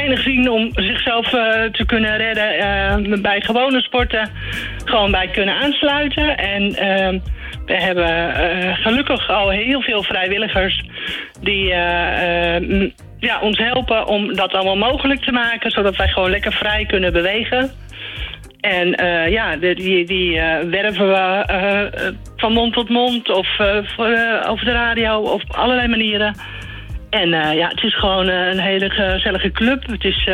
weinig zien om zichzelf te kunnen redden bij gewone sporten. Gewoon bij kunnen aansluiten. En we hebben gelukkig al heel veel vrijwilligers die ons helpen om dat allemaal mogelijk te maken. Zodat wij gewoon lekker vrij kunnen bewegen. En die werven we van mond tot mond of over de radio of op allerlei manieren. En het is gewoon een hele gezellige club. Het is,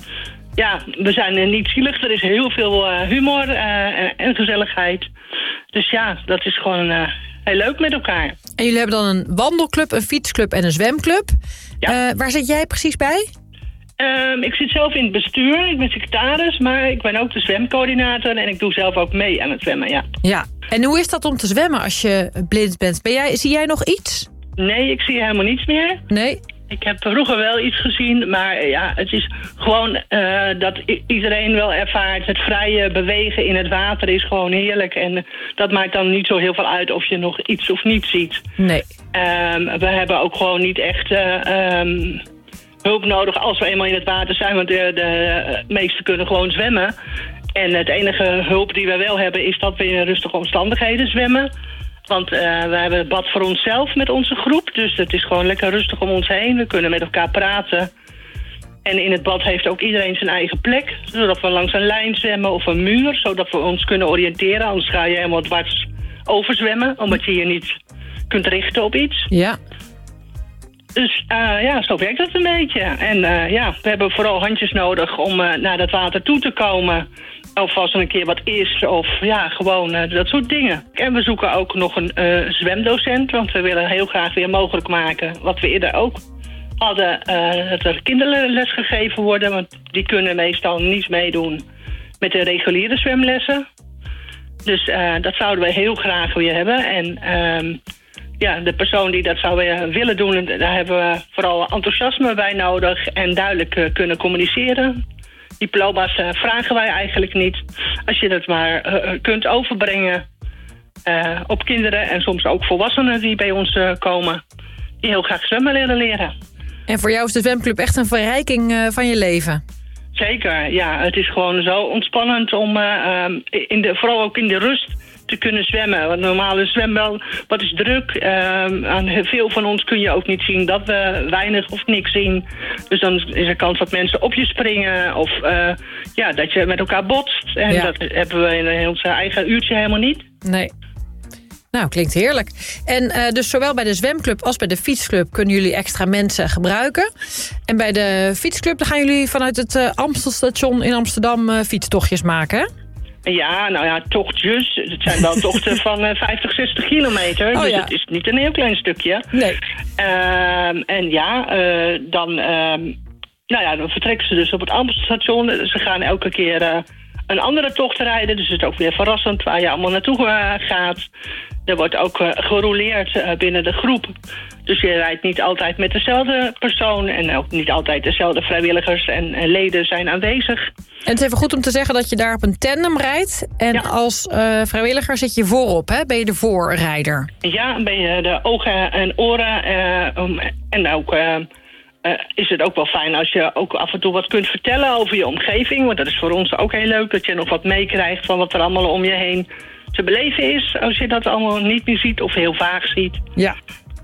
we zijn niet zielig. Er is heel veel humor en gezelligheid. Dus ja, dat is gewoon heel leuk met elkaar. En jullie hebben dan een wandelclub, een fietsclub en een zwemclub. Ja. Waar zit jij precies bij? Ik zit zelf in het bestuur, ik ben secretaris, maar ik ben ook de zwemcoördinator en ik doe zelf ook mee aan het zwemmen, ja. Ja. En hoe is dat om te zwemmen als je blind bent? Zie jij nog iets? Nee, ik zie helemaal niets meer. Nee? Ik heb vroeger wel iets gezien, maar ja, het is gewoon dat iedereen wel ervaart. Het vrije bewegen in het water is gewoon heerlijk en dat maakt dan niet zo heel veel uit of je nog iets of niet ziet. Nee. We hebben ook gewoon niet echt hulp nodig als we eenmaal in het water zijn, want de meesten kunnen gewoon zwemmen. En het enige hulp die we wel hebben is dat we in rustige omstandigheden zwemmen. Want we hebben het bad voor onszelf met onze groep, dus het is gewoon lekker rustig om ons heen. We kunnen met elkaar praten. En in het bad heeft ook iedereen zijn eigen plek, zodat we langs een lijn zwemmen of een muur, zodat we ons kunnen oriënteren. Anders ga je helemaal dwars overzwemmen, omdat je je niet kunt richten op iets. Ja. Dus zo werkt dat een beetje. En we hebben vooral handjes nodig om naar dat water toe te komen. Of als er een keer wat is, of gewoon dat soort dingen. En we zoeken ook nog een zwemdocent, want we willen heel graag weer mogelijk maken wat we eerder ook hadden, dat er kinderles gegeven worden, want die kunnen meestal niet meedoen met de reguliere zwemlessen. Dus dat zouden we heel graag weer hebben. En de persoon die dat zou willen doen, daar hebben we vooral enthousiasme bij nodig en duidelijk kunnen communiceren. Diploma's vragen wij eigenlijk niet. Als je dat maar kunt overbrengen op kinderen en soms ook volwassenen die bij ons komen, die heel graag zwemmen willen leren. En voor jou is de zwemclub echt een verrijking van je leven? Zeker, ja. Het is gewoon zo ontspannend om vooral ook in de rust te kunnen zwemmen. Want normaal is zwembad, wat is druk. Aan veel van ons kun je ook niet zien dat we weinig of niks zien. Dus dan is er kans dat mensen op je springen of dat je met elkaar botst. En dat hebben we in ons eigen uurtje helemaal niet. Nee. Nou, klinkt heerlijk. En dus zowel bij de zwemclub als bij de fietsclub kunnen jullie extra mensen gebruiken. En bij de fietsclub dan gaan jullie vanuit het Amstelstation in Amsterdam fietstochtjes maken, hè? Ja, tochtjes. Het zijn wel tochten van 50, 60 kilometer. Dus het is niet een heel klein stukje. Nee. Dan vertrekken ze dus op het Amstelstation. Ze gaan elke keer een andere tocht rijden. Dus het is ook weer verrassend waar je allemaal naartoe gaat. Er wordt ook gerouleerd binnen de groep. Dus je rijdt niet altijd met dezelfde persoon. En ook niet altijd dezelfde vrijwilligers en leden zijn aanwezig. En het is even goed om te zeggen dat je daar op een tandem rijdt. En als vrijwilliger zit je voorop, hè? Ben je de voorrijder? Ja, ben je de ogen en oren. En ook is het ook wel fijn als je ook af en toe wat kunt vertellen over je omgeving. Want dat is voor ons ook heel leuk, dat je nog wat meekrijgt van wat er allemaal om je heen te beleven is. Als je dat allemaal niet meer ziet of heel vaag ziet. Ja.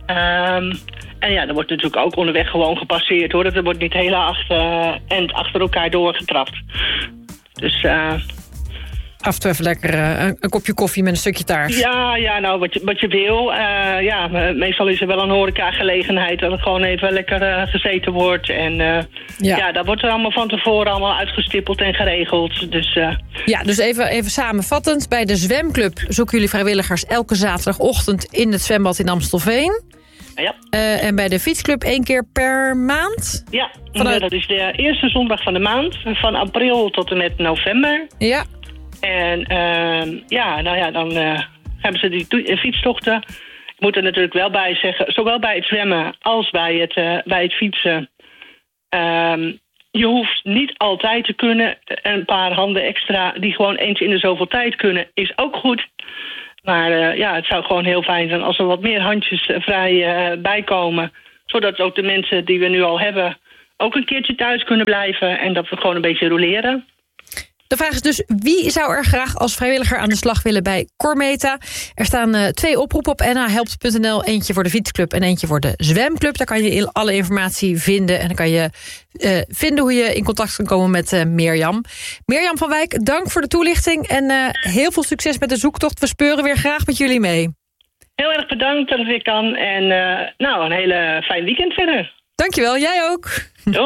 Er wordt natuurlijk ook onderweg gewoon gepasseerd, hoor. Er wordt niet hele achter elkaar doorgetrapt. Dus af en toe even lekker een kopje koffie met een stukje taart. Ja, wat je wil. Meestal is er wel een horecagelegenheid dat er gewoon even lekker gezeten wordt. En dat wordt er allemaal van tevoren allemaal uitgestippeld en geregeld. Dus, dus even samenvattend. Bij de zwemclub zoeken jullie vrijwilligers elke zaterdagochtend in het zwembad in Amstelveen. Ja. En bij de fietsclub 1 keer per maand? Ja, dat is de eerste zondag van de maand. Van april tot en met november. Ja. En dan hebben ze die fietstochten. Ik moet er natuurlijk wel bij zeggen, zowel bij het zwemmen als bij het fietsen. Je hoeft niet altijd te kunnen. Een paar handen extra die gewoon eens in de zoveel tijd kunnen, is ook goed. Maar het zou gewoon heel fijn zijn als er wat meer handjes vrij bijkomen. Zodat ook de mensen die we nu al hebben ook een keertje thuis kunnen blijven. En dat we gewoon een beetje roleren. De vraag is dus, wie zou er graag als vrijwilliger aan de slag willen bij Cormeta? Er staan 2 oproepen op nahelpt.nl. Eentje voor de fietsclub en eentje voor de zwemclub. Daar kan je alle informatie vinden. En dan kan je vinden hoe je in contact kan komen met Mirjam. Mirjam van Wijk, dank voor de toelichting. En heel veel succes met de zoektocht. We speuren weer graag met jullie mee. Heel erg bedankt dat het weer kan. En een hele fijn weekend verder. Dankjewel, jij ook.